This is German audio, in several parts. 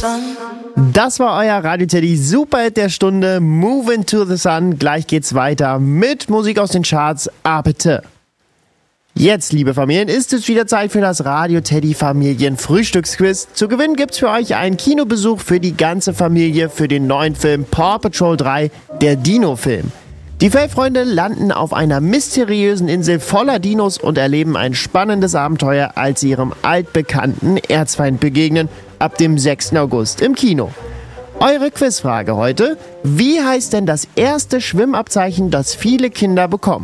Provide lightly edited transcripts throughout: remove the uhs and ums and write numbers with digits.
Das war euer Radio Teddy Superhit der Stunde, Move into the Sun. Gleich geht's weiter mit Musik aus den Charts. Ah, bitte. Jetzt, liebe Familien, ist es wieder Zeit für das Radio Teddy Familien Frühstücksquiz. Zu gewinnen gibt's für euch einen Kinobesuch für die ganze Familie für den neuen Film Paw Patrol 3, der Dino-Film. Die Fellfreunde landen auf einer mysteriösen Insel voller Dinos und erleben ein spannendes Abenteuer, als sie ihrem altbekannten Erzfeind begegnen, ab dem 6. August im Kino. Eure Quizfrage heute: Wie heißt denn das erste Schwimmabzeichen, das viele Kinder bekommen?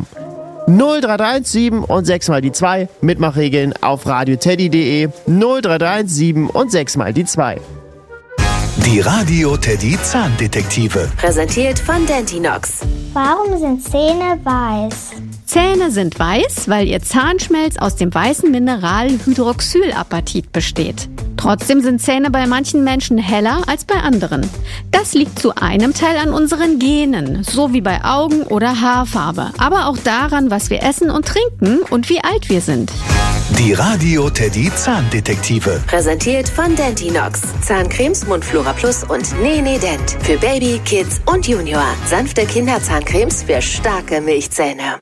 0331 und 6 mal die 2, Mitmachregeln auf radioteddy.de, 0331 und 6 mal die 2. Die Radio Teddy Zahndetektive. Präsentiert von Dentinox. Warum sind Zähne weiß? Zähne sind weiß, weil ihr Zahnschmelz aus dem weißen Mineral Hydroxylapatit besteht. Trotzdem sind Zähne bei manchen Menschen heller als bei anderen. Das liegt zu einem Teil an unseren Genen, so wie bei Augen- oder Haarfarbe, aber auch daran, was wir essen und trinken und wie alt wir sind. Die Radio Teddy Zahndetektive. Präsentiert von Dentinox. Zahncremes Mundflora Plus und Nene Dent. Für Baby, Kids und Junior. Sanfte Kinderzahncremes für starke Milchzähne.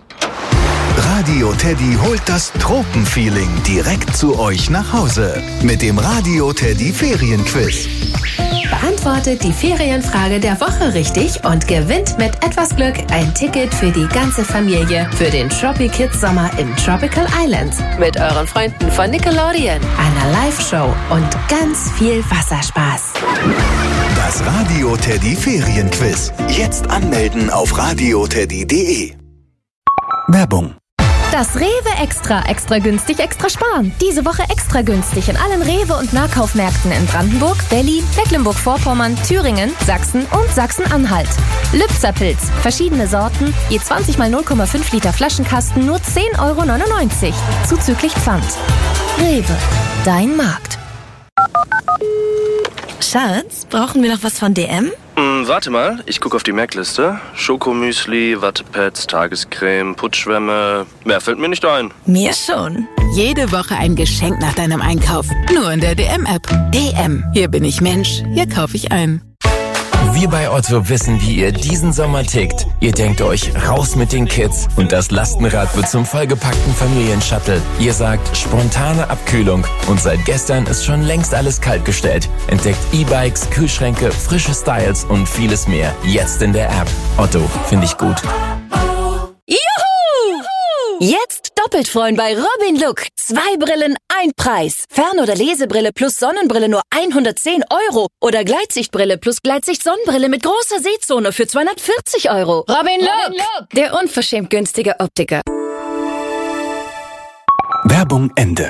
Radio Teddy holt das Tropenfeeling direkt zu euch nach Hause. Mit dem Radio Teddy Ferienquiz. Beantwortet die Ferienfrage der Woche richtig und gewinnt mit etwas Glück ein Ticket für die ganze Familie für den Tropi Kids Sommer im Tropical Island. Mit euren Freunden von Nickelodeon, einer Live-Show und ganz viel Wasserspaß. Das Radio Teddy Ferienquiz. Jetzt anmelden auf radioteddy.de. Werbung. Das Rewe extra günstig, extra sparen. Diese Woche extra günstig in allen Rewe- und Nahkaufmärkten in Brandenburg, Berlin, Mecklenburg-Vorpommern, Thüringen, Sachsen und Sachsen-Anhalt. Lübzerpilz, verschiedene Sorten, je 20 mal 0,5 Liter Flaschenkasten, nur 10,99 €, zuzüglich Pfand. Rewe, dein Markt. Schatz, brauchen wir noch was von DM? Warte mal, ich gucke auf die Merkliste. Schokomüsli, Wattepads, Tagescreme, Putzschwämme. Mehr fällt mir nicht ein. Mir schon. Jede Woche ein Geschenk nach deinem Einkauf. Nur in der DM-App. DM. Hier bin ich Mensch. Hier kaufe ich ein. Wir bei Otto wissen, wie ihr diesen Sommer tickt. Ihr denkt euch, raus mit den Kids und das Lastenrad wird zum vollgepackten Familienshuttle. Ihr sagt, spontane Abkühlung und seit gestern ist schon längst alles kaltgestellt. Entdeckt E-Bikes, Kühlschränke, frische Styles und vieles mehr. Jetzt in der App. Otto, finde ich gut. Juhu! Jetzt doppelt freuen bei Robin Look. 2 Brillen, 1 Preis. Fern- oder Lesebrille plus Sonnenbrille nur 110 € oder Gleitsichtbrille plus Gleitsicht-Sonnenbrille mit großer Sehzone für 240 €. Robin Look, der unverschämt günstige Optiker. Werbung Ende.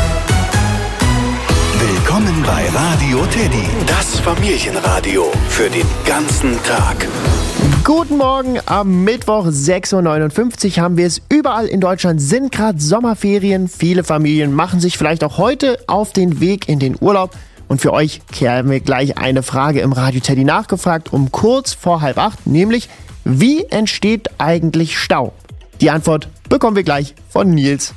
Willkommen bei Radio Teddy, das Familienradio für den ganzen Tag. Guten Morgen, am Mittwoch 6:59 Uhr haben wir es. Überall in Deutschland sind gerade Sommerferien. Viele Familien machen sich vielleicht auch heute auf den Weg in den Urlaub. Und für euch haben wir gleich eine Frage im Radio Teddy nachgefragt, um kurz vor 7:30, nämlich: Wie entsteht eigentlich Stau? Die Antwort bekommen wir gleich von Nils.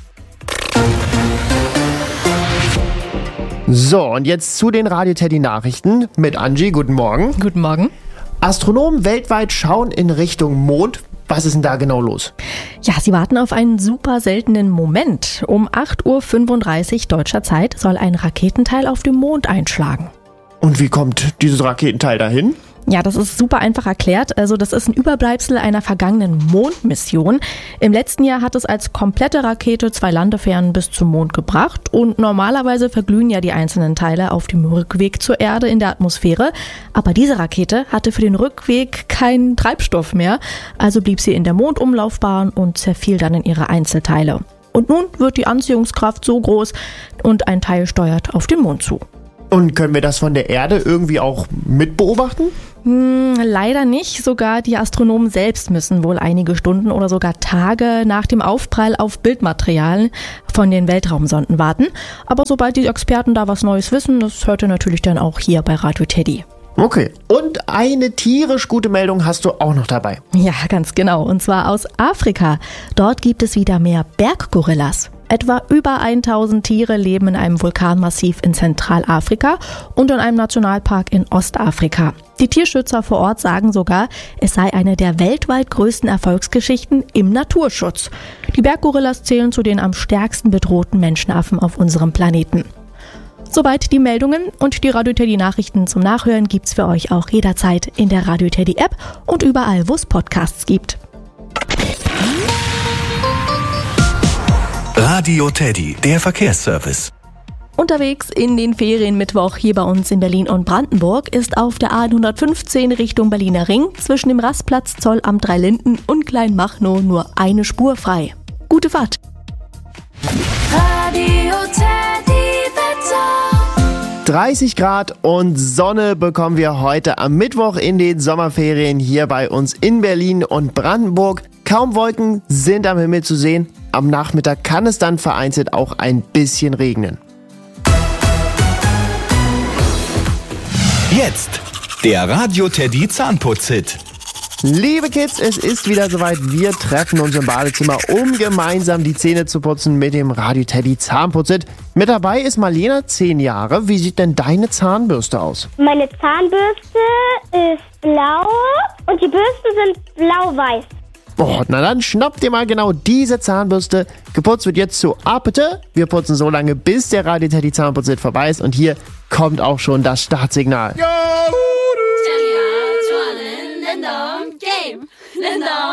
So, und jetzt zu den Radio Teddy Nachrichten mit Angie. Guten Morgen. Guten Morgen. Astronomen weltweit schauen in Richtung Mond. Was ist denn da genau los? Ja, sie warten auf einen super seltenen Moment. Um 8:35 Uhr deutscher Zeit soll ein Raketenteil auf dem Mond einschlagen. Und wie kommt dieses Raketenteil dahin? Ja, das ist super einfach erklärt. Also das ist ein Überbleibsel einer vergangenen Mondmission. Im letzten Jahr hat es als komplette Rakete 2 Landefähren bis zum Mond gebracht. Und normalerweise verglühen ja die einzelnen Teile auf dem Rückweg zur Erde in der Atmosphäre. Aber diese Rakete hatte für den Rückweg keinen Treibstoff mehr. Also blieb sie in der Mondumlaufbahn und zerfiel dann in ihre Einzelteile. Und nun wird die Anziehungskraft so groß und ein Teil steuert auf den Mond zu. Und können wir das von der Erde irgendwie auch mitbeobachten? Leider nicht. Sogar die Astronomen selbst müssen wohl einige Stunden oder sogar Tage nach dem Aufprall auf Bildmaterial von den Weltraumsonden warten. Aber sobald die Experten da was Neues wissen, das hört ihr natürlich dann auch hier bei Radio Teddy. Okay. Und eine tierisch gute Meldung hast du auch noch dabei. Ja, ganz genau. Und zwar aus Afrika. Dort gibt es wieder mehr Berggorillas. Etwa über 1000 Tiere leben in einem Vulkanmassiv in Zentralafrika und in einem Nationalpark in Ostafrika. Die Tierschützer vor Ort sagen sogar, es sei eine der weltweit größten Erfolgsgeschichten im Naturschutz. Die Berggorillas zählen zu den am stärksten bedrohten Menschenaffen auf unserem Planeten. Soweit die Meldungen und die Radio Teddy Nachrichten zum Nachhören gibt's für euch auch jederzeit in der Radio Teddy App und überall, wo es Podcasts gibt. Radio Teddy, der Verkehrsservice. Unterwegs in den Ferienmittwoch hier bei uns in Berlin und Brandenburg ist auf der A115 Richtung Berliner Ring zwischen dem Rastplatz Zollamt 3 Linden und Kleinmachnow nur eine Spur frei. Gute Fahrt! Radio Teddy Wetter. 30 Grad und Sonne bekommen wir heute am Mittwoch in den Sommerferien hier bei uns in Berlin und Brandenburg. Kaum Wolken sind am Himmel zu sehen. Am Nachmittag kann es dann vereinzelt auch ein bisschen regnen. Jetzt der Radio Teddy Zahnputz-Hit. Liebe Kids, es ist wieder soweit. Wir treffen uns im Badezimmer, um gemeinsam die Zähne zu putzen mit dem Radio Teddy Zahnputz-Hit. Mit dabei ist Marlena, 10 Jahre. Wie sieht denn deine Zahnbürste aus? Meine Zahnbürste ist blau und die Bürsten sind blau-weiß. Oh, na dann schnappt ihr mal genau diese Zahnbürste. Geputzt wird jetzt zu Apete. Wir putzen so lange, bis der Radio Teddy Zahnputz-Hit vorbei ist. Und hier kommt auch schon das Startsignal.